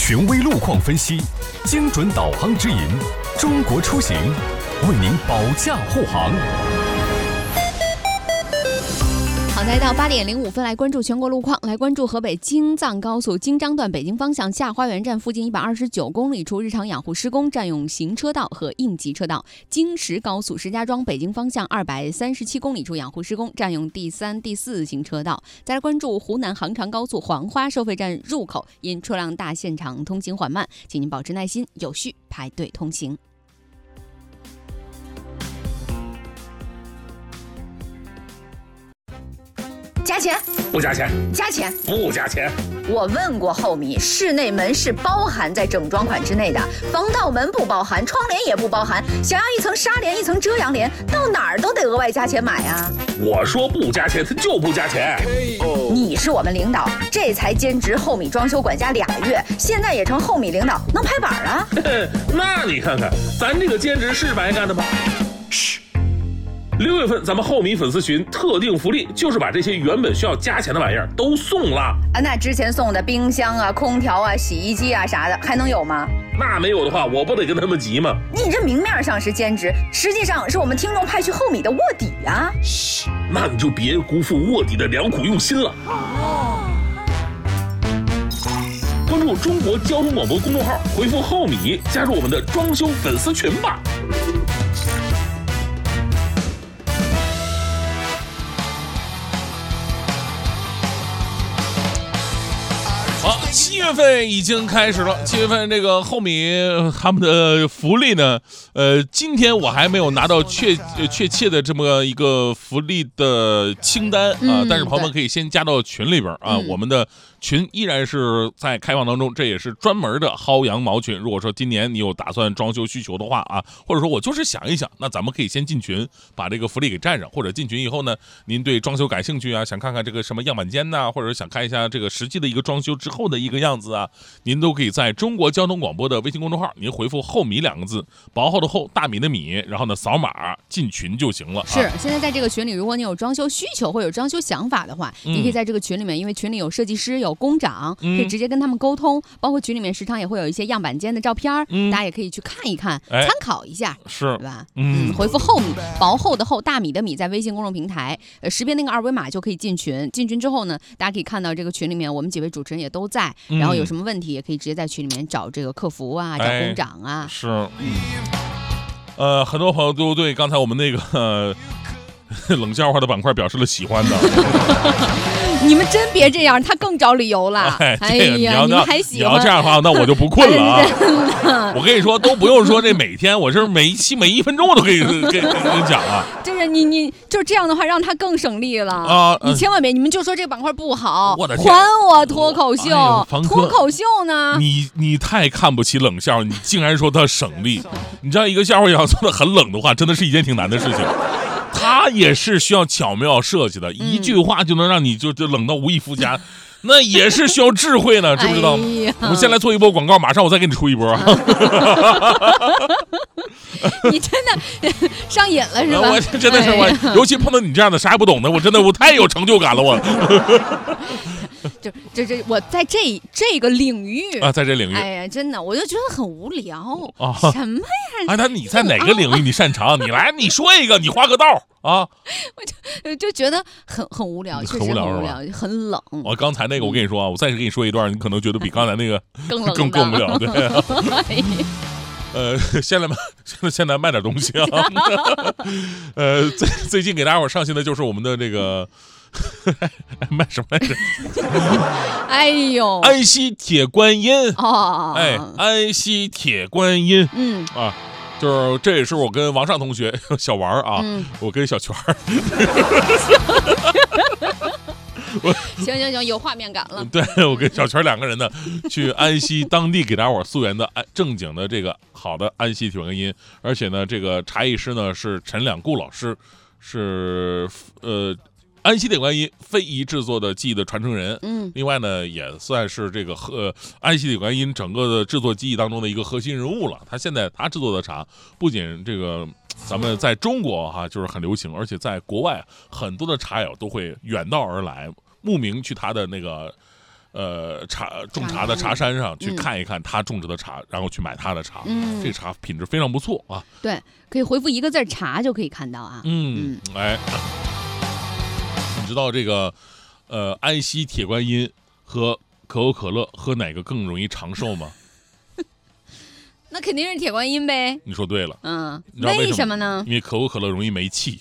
权威路况分析，精准导航指引，中国出行为您保驾护航。 好，来到8点05分，来关注全国路况。来关注河北京藏高速京张段北京方向下花园站附近129公里处日常养护施工，占用行车道和应急车道。京石高速石家庄北京方向237公里处养护施工，占用第3、第4行车道。再来关注湖南杭长高速黄花收费站入口因车辆大，现场通行缓慢，请您保持耐心，有序排队通行。 加钱不加钱？ 加钱不加钱？ 我问过后米，室内门是包含在整装款之内的，防盗门不包含，窗帘也不包含，想要一层纱帘一层遮阳帘，到哪儿都得额外加钱买啊。 我说不加钱，他就不加钱。 你是我们领导，这才兼职后米装修管家2个月，现在也成后米领导，能拍板啊？ 那你看看，咱这个兼职是白干的吗？嘘。6月份咱们后米粉丝群特定福利，就是把这些原本需要加钱的玩意儿都送了啊。那之前送的冰箱啊、空调啊、洗衣机啊啥的，还能有吗？ 那没有的话，我不得跟他们急吗？ 你这明面上是兼职，实际上是我们听众派去后米的卧底啊。 嘘，那你就别辜负卧底的良苦用心了。关注中国交通广播公众号，回复后米，加入我们的装修粉丝群吧。 好，7月份已经开始了。7月份这个后米他们的福利呢，今天我还没有拿到确切的这么一个福利的清单啊，但是朋友们可以先加到群里边啊，我们的群依然是在开放当中，这也是专门的薅羊毛群。如果说今年你有打算装修需求的话啊，或者说我就是想一想，那咱们可以先进群把这个福利给占上，或者进群以后呢，您对装修感兴趣啊，想看看这个什么样板间呐，或者想看一下这个实际的一个装修之后的一个样子啊，您都可以在中国交通广播的微信公众号，您回复后米2个字，薄厚的厚，大米的米，然后呢扫码进群就行了。 是，现在在这个群里，如果你有装修需求或有装修想法的话，你可以在这个群里面，因为群里有设计师有工长，可以直接跟他们沟通，包括群里面时常也会有一些样板间的照片，大家也可以去看一看，参考一下， 是吧？回复后米，薄厚的厚，大米的米，在微信公众平台识别那个2维码就可以进群。进群之后呢，大家可以看到这个群里面我们几位主持人也都在，然后有什么问题也可以直接在群里面找这个客服啊，找工长啊。 是，很多朋友都对刚才我们那个冷笑话的板块表示了喜欢的。 你们真别这样，他更找理由了。哎呀，你们还喜欢？ 你要这样的话，那我就不困了啊！我跟你说，都不用说这每天，我是每一期每1分钟我都可以跟你讲啊。 就是你就这样的话，让他更省力了啊！你千万别，你们就说这个板块不好， 我的天， 还我脱口秀，脱口秀呢？ 你太看不起冷笑，你竟然说它省力。你知道一个笑话要做的很冷的话，真的是一件挺难的事情。它也是需要巧妙设计的，一句话就能让你就冷到无以复加，那也是需要智慧呢，知不知道？我们先来做一波广告，马上我再给你出一波。 你真的上瘾了是吧？ 我真的是我，尤其碰到你这样的啥也不懂的，我太有成就感了我。 我在这个领域啊，在这领域， 哎呀，真的，我就觉得很无聊啊！什么呀？ 那你在哪个领域你擅长？你来，你说一个，你画个道啊！ 我就觉得很无聊，确实很无聊，很冷。 我刚才那个，我跟你说啊，我再给你说一段，你可能觉得比刚才那个更无聊。对。现在卖点东西啊。最近给大家伙上新的就是我们的这个。卖什么来着？ 哎呦， 安溪铁观音哦， 哎，安溪铁观音，就是这也是我跟王尚同学小王啊，我跟小泉儿。 行，有画面感了。 对，我跟小泉2个人呢，去安溪当地给大伙溯源的正经的这个好的安溪铁观音，而且呢，这个茶艺师呢是陈两顾老师，是安溪铁观音非遗制作的技艺的传承人，另外呢也算是这个安溪铁观音整个的制作技艺当中的一个核心人物了。他现在制作的茶不仅这个咱们在中国就是很流行，而且在国外很多的茶友都会远道而来慕名去他的那个种茶的茶山上去看一看他种植的茶，然后去买他的茶。这个茶品质非常不错啊。 对，可以回复一个字茶就可以看到啊。 哎，你知道这个安溪铁观音和可口可乐喝哪个更容易长寿吗？ 那肯定是铁观音呗。 你说对了。 为什么呢？ 因为可口可乐容易没气。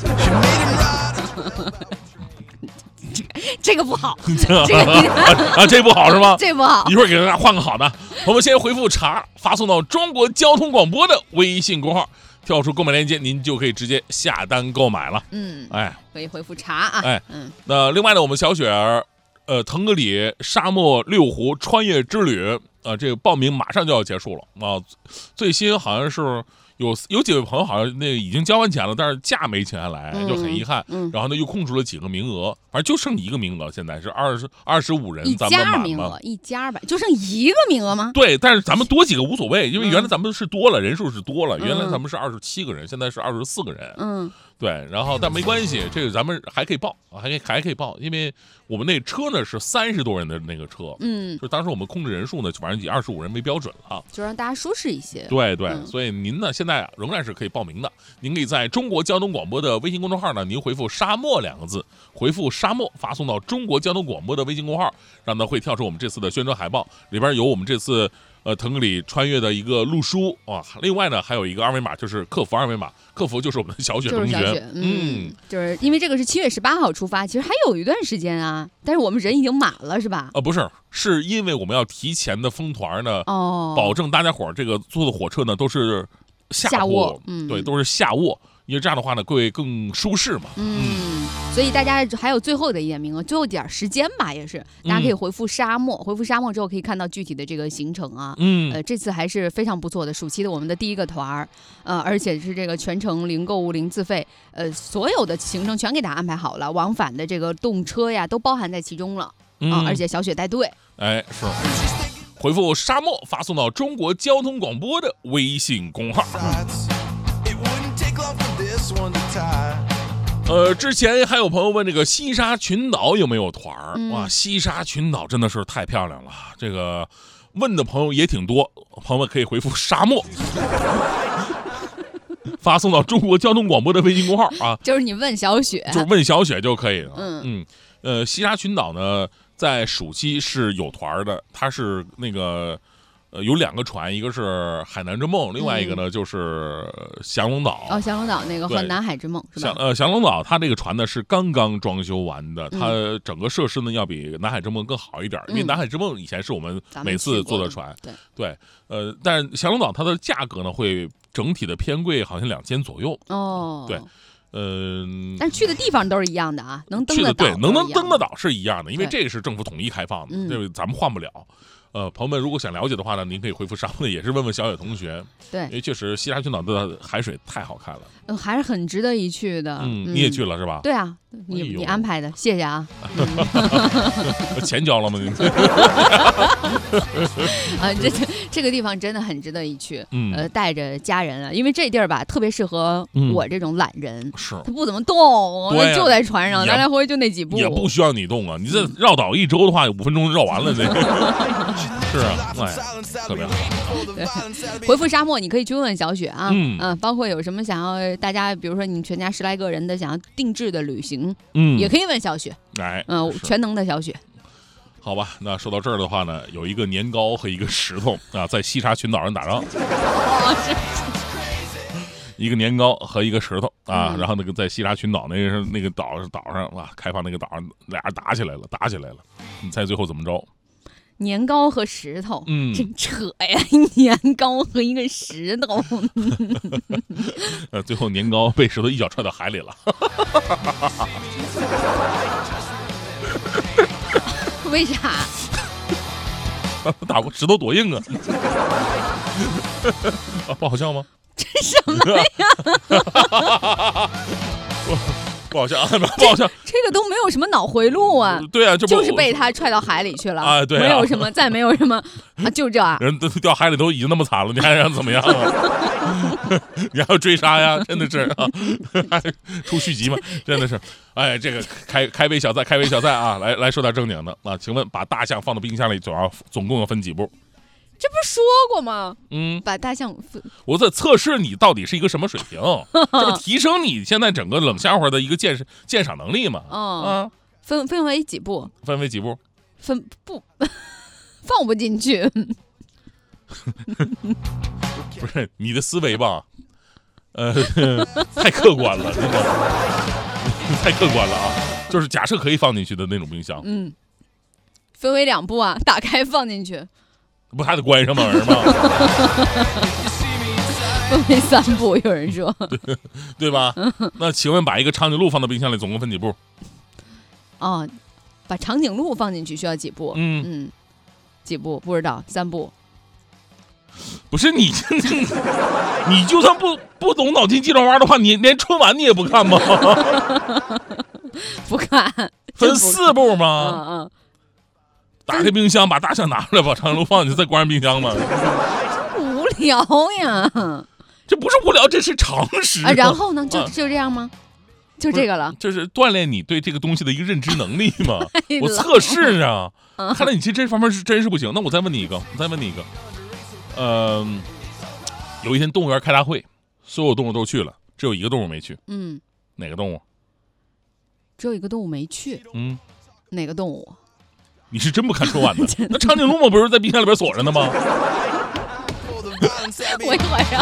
这个不好， 这不好是吗？ 这不好， 一会儿给大家换个好的。我们先回复茶，发送到中国交通广播的微信公号，跳出购买链接，您就可以直接下单购买了。 可以回复茶啊。 那另外呢，我们小雪儿，腾格里沙漠6湖穿越之旅，这个报名马上就要结束了啊。最新好像是有几位朋友好像那个已经交完钱了，但是假没请下来，就很遗憾。然后呢，又空出了几个名额，反正就剩一个名额，现在是25人，咱们满吗？ 一家吧，就剩一个名额吗？ 对，但是咱们多几个无所谓，因为原来咱们是多了，人数是多了，原来咱们是27个人，现在是24个人。对，然后但没关系，这个咱们还可以报，还可以报，因为我们那车呢是30多人的那个车，就当时我们控制人数呢，反正以25人为标准了， 就让大家舒适一些。 对，所以您呢现在仍然是可以报名的，您可以在中国交通广播的微信公众号呢，您回复沙漠2个字，回复沙漠发送到中国交通广播的微信公号，让它会跳出我们这次的宣传海报，里边有我们这次腾格里穿越的一个路书啊，另外呢还有一个二维码，就是客服二维码，客服就是我们的小雪同学。 就是因为这个是7月18号出发，其实还有一段时间啊，但是我们人已经满了，是吧？ 不是，是因为我们要提前的封团呢，保证大家伙这个坐的火车呢都是下卧，对，都是下卧，因为这样的话呢会更舒适嘛。 所以大家还有最后的一点名额，最后点时间吧，也是大家可以回复沙漠，回复沙漠之后可以看到具体的这个行程啊。这次还是非常不错的，暑期的我们的第一个团而且是这个全程零购物零自费，所有的行程全给大家安排好了，往返的这个动车呀都包含在其中了而且小雪带队。 是。回复沙漠发送到中国交通广播的微信公号。之前还有朋友问这个西沙群岛有没有团哇，西沙群岛真的是太漂亮了，这个问的朋友也挺多，朋友们可以回复沙漠发送到中国交通广播的微信公号啊， 就是你问小雪， 就问小雪就可以了。西沙群岛呢在暑期是有团的，它是那个有2个船，一个是海南之梦，另外一个呢就是降龙岛。 降龙岛那个和南海之梦是吧？ 降龙岛它这个船呢是刚刚装修完的，它整个设施呢要比南海之梦更好一点，因为南海之梦以前是我们每次坐的船。对，但是降龙岛它的价格呢会整体的偏贵，好像2000左右。对。 但去的地方都是一样的啊，能登的岛对，能登的岛是一样的，因为这个是政府统一开放的，这个咱们换不了。朋友们如果想了解的话呢，您可以回复沙漠，也是问问小雪同学。 对， 因为确实西沙群岛的海水太好看了， 还是很值得一去的。 你也去了是吧？ 对啊，你安排的，谢谢啊。 钱交了吗？ 这个地方真的很值得一去。带着家人啊，因为这地儿吧特别适合我这种懒人，他不怎么动，就在船上来来回回就那几步， 也不需要你动啊。你这绕岛1周的话，5分钟绕完了这个。是啊，特别好。 回复沙漠，你可以去问问小雪啊，包括有什么想要大家，比如说你全家10来个人的想要定制的旅行，也可以问小雪。全能的小雪。 好吧，那说到这儿的话呢，有一个年糕和一个石头啊，在西沙群岛上打仗。一个年糕和一个石头啊，然后那个在西沙群岛那个岛上啊，开放那个岛上，俩人打起来了。你猜最后怎么着？ 年糕和石头，真扯呀！年糕和一个石头， 最后年糕被石头一脚踹到海里了。 为啥？ 打过石头多硬啊！不好笑吗？ 这什么呀？ 不好笑，不好笑。 这个都没有什么脑回路啊。 对啊， 就是被他踹到海里去了啊，对啊， 没有什么，再没有什么啊，就这。 人都掉海里都已经那么惨了，你还想怎么样啊？你还要追杀呀？真的是啊，还出续集嘛？真的是，哎，这个开胃小菜啊！来说点正经的啊，请问把大象放到冰箱里总共要分几步？ 这不是说过吗？把大象我在测试你到底是一个什么水平，这不提升你现在整个冷笑话的一个鉴赏能力嘛？ 分为几步？ 分为几步？ 放不进去。 不是你的思维吧？太客观了，真的太客观了啊！就是假设可以放进去的那种冰箱。 分为2步啊，打开放进去。 不还得关上门吗？ 分为3步，有人说， 对吧？那请问把一个长颈鹿放到冰箱里，总共分几步？ 把长颈鹿放进去需要几步？几步不知道，3步。 不是你就算不懂脑筋急转弯的话，你连春晚你也不看吗？ 不看。 分4步吗？打开冰箱，把大象拿出来，把长颈鹿放进去，再关上冰箱吗？ 无聊呀！ 这不是无聊，这是常识啊。然后呢？就这样吗？就这个了？ 就是锻炼你对这个东西的一个认知能力嘛。我测试啊，看来你这方面是真是不行。那我再问你一个，有一天动物园开大会，所有动物都去了，只有一个动物没去。哪个动物？ 只有一个动物没去。哪个动物？ 你是真不看春晚的？那长颈鹿吗？不是在冰箱里边锁着呢吗？ 我一会儿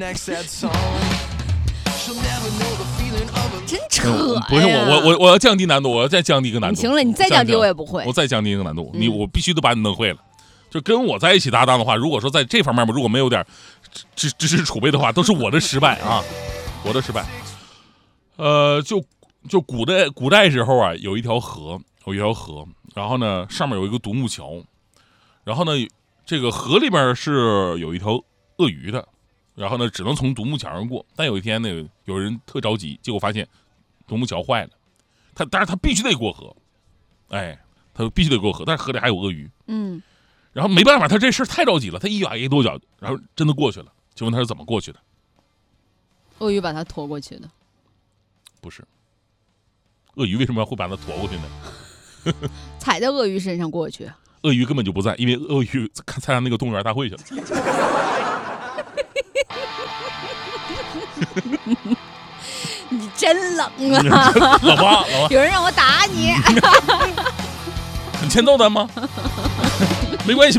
真扯呀！ 不是我要降低难度，我要再降低一个难度。 行了，你再降低我也不会。 我再降低一个难度，我必须得把你弄会了。就跟我在一起搭档的话，如果说在这方面如果没有点知识储备的话，都是我的失败啊，我的失败。就古代时候啊，有一条河，然后呢上面有一个独木桥，然后呢这个河里边是有一条鳄鱼的，然后呢只能从独木桥上过。但有一天那个有人特着急，结果发现独木桥坏了，但是他必须得过河，他必须得过河，但是河里还有鳄鱼，然后没办法，他这事太着急了，他一咬一跺脚，然后真的过去了。请问他是怎么过去的？ 鳄鱼把他拖过去的？ 不是，鳄鱼为什么会把他拖过去呢？ 踩在鳄鱼身上过去。 鳄鱼根本就不在，因为鳄鱼参加那个动物园大会去了。 你真冷啊！ 冷吗？ 有人让我打你。 很欠揍的吗？没关系。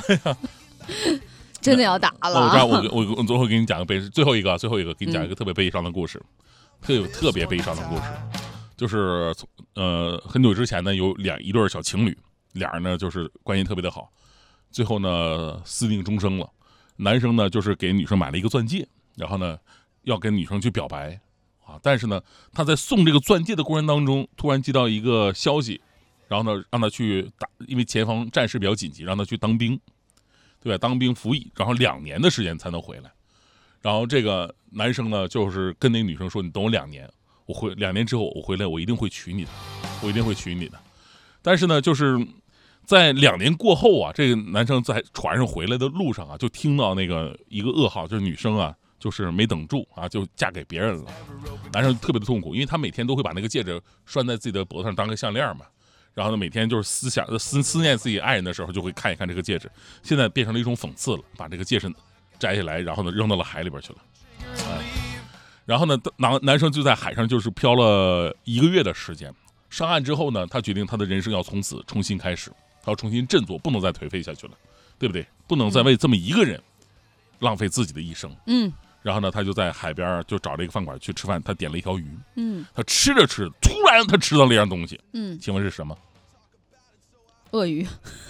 真的要打了。 我最后给你讲个最后一个给你讲一个特别悲伤的故事，特别悲伤的故事，就是很久之前呢，有一对小情侣，俩人呢就是关系特别的好，最后呢私定终生了。男生呢就是给女生买了一个钻戒，然后呢要跟女生去表白啊，但是呢他在送这个钻戒的过程当中，突然接到一个消息，然后呢让他去因为前方战事比较紧急，让他去当兵。对吧？当兵服役，然后2年的时间才能回来。然后这个男生呢，就是跟那个女生说：“你等我2年，我2年之后我回来，我一定会娶你的，我一定会娶你的。”但是呢，就是在2年过后啊，这个男生在船上回来的路上啊，就听到那个一个噩耗，就是女生啊，就是没等住啊，就嫁给别人了。男生特别的痛苦，因为他每天都会把那个戒指拴在自己的脖子上当个项链嘛。然后呢，每天就是思念自己爱人的时候，就会看一看这个戒指。现在变成了一种讽刺了，把这个戒指摘下来，然后呢扔到了海里边去了。然后呢，男生就在海上就是漂了1个月的时间。上岸之后呢，他决定他的人生要从此重新开始，他要重新振作，不能再颓废下去了，对不对？不能再为这么一个人浪费自己的一生。然后呢，他就在海边就找了一个饭馆去吃饭，他点了一条鱼。他吃着，突然他吃到了一样东西。请问是什么？ 鳄鱼。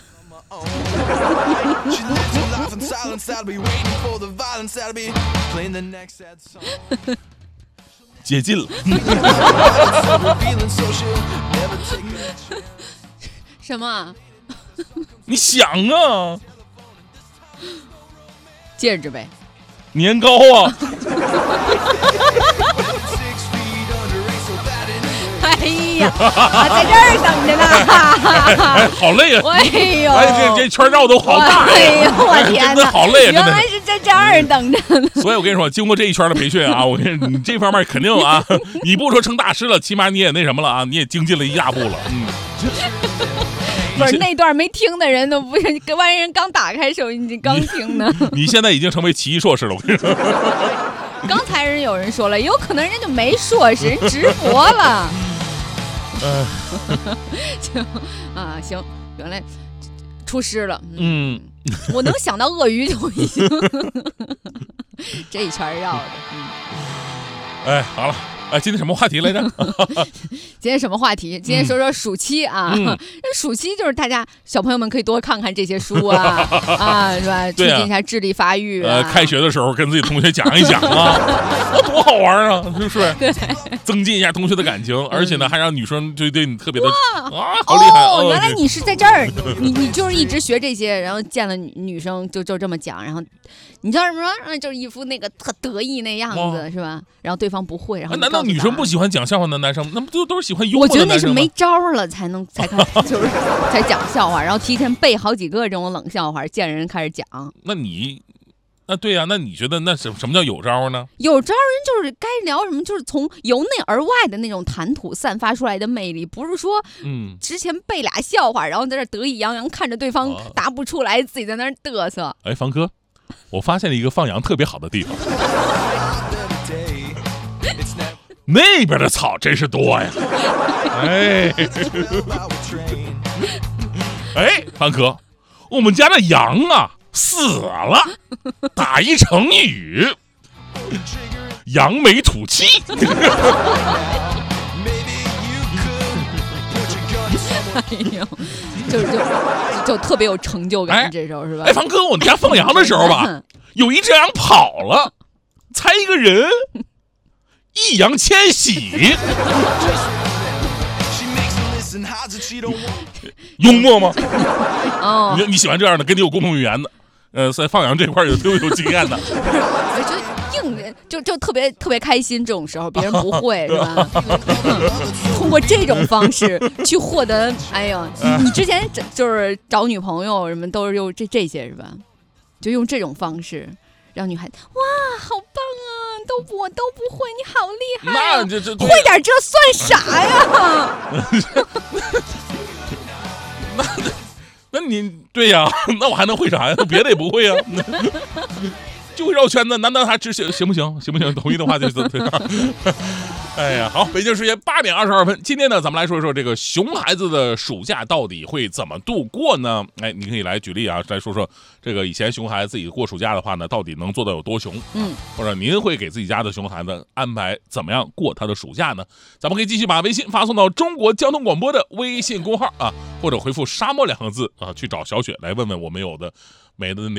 接近了。 什么？ 你想啊？ 戒指呗。 年糕啊。 呀，在这儿等着呢。 好累啊！ 哎呦， 这圈绕都好大呀！ 哎呦，我天哪， 真的好累啊！ 原来是在这儿等着呢。 所以我跟你说，经过这一圈的培训啊，我跟你这方面肯定啊，你不说成大师了，起码你也那什么了啊，你也精进了一大步了。 不是那段没听的人都不是，万一人刚打开手机刚听呢。 你现在已经成为奇异硕士了，我跟你说。 刚才有人说了，有可能人就没硕士，人直播了。就行，原来出师了。我能想到鳄鱼就已经这一圈绕的。 哎，好了。今天什么话题来着？ 今天什么话题？今天说说暑期啊。暑期就是大家小朋友们可以多看看这些书啊，是吧？促进一下智力发育。 开学的时候跟自己同学讲一讲啊，多好玩啊，是不是？ 对， 增进一下同学的感情，而且呢，还让女生就对你特别的好厉害。 原来你是在这儿，你就是一直学这些，然后见了女生就这么讲，然后你知道什么？就是一副那个特得意那样子，是吧？然后对方不会，然后难道女生不喜欢讲笑话的男生？那不都是喜欢幽默的男生吗？ 我觉得那是没招了才看，就是才讲笑话，然后提前背好几个这种冷笑话，见人开始讲。 那对呀，那你觉得那什么叫有招呢？ 有招人就是该聊什么，就是从由内而外的那种谈吐散发出来的魅力，不是说之前背俩笑话，然后在这得意洋洋看着对方答不出来，自己在那儿嘚瑟。 哎，房哥，我发现了一个放羊特别好的地方。那边的草真是多呀！范哥，我们家的羊啊死了，打一成语，扬眉吐气。 哎呦，就特别有成就感，这时候是吧？ 房哥，我们家放羊的时候吧，有一只羊跑了，猜一个人。易烊千玺，幽默吗？你喜欢这样的，跟你有共同语言的，在放羊这块有经验的。 我觉得硬人就特别开心，这种时候别人不会是吧？通过这种方式去获得，哎呦，你之前就是找女朋友什么都是用这些是吧？就用这种方式让女孩子哇，好棒啊！我都不会，你好厉害啊！ 那这会点这算啥呀？ 那你对呀，那我还能会啥呀？别的也不会呀。就会绕圈子，难道他行不行？同意的话就走。哎呀，好，北京时间8点22分，今天呢，咱们来说说这个熊孩子的暑假到底会怎么度过呢？哎，你可以来举例啊，来说说这个以前熊孩子自己过暑假的话呢，到底能做到有多熊？或者您会给自己家的熊孩子安排怎么样过他的暑假呢？咱们可以继续把微信发送到中国交通广播的微信公号啊，或者回复沙漠2个字啊，去找小雪来问问我们有的没的